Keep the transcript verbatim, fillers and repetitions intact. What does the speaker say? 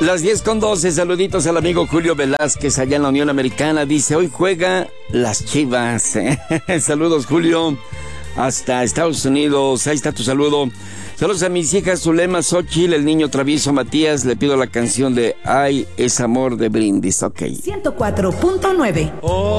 Las diez con doce, saluditos al amigo Julio Velázquez allá en la Unión Americana. Dice, hoy juega las Chivas. Saludos, Julio, hasta Estados Unidos. Ahí está tu saludo. Saludos a mis hijas Zulema, Xochitl, el niño travieso Matías. Le pido la canción de Ay, es amor de Brindis. Ok. ciento cuatro punto nueve. Oh.